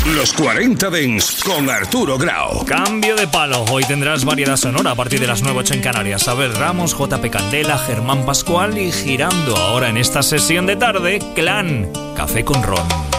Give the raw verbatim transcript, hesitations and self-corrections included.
Los cuarenta Dents con Arturo Grau. Cambio de palo. Hoy tendrás variedad sonora a partir de las nueve ocho en Canarias. Abel Ramos, J P Candela, Germán Pascual y girando ahora en esta sesión de tarde, Clan, Café con Ron.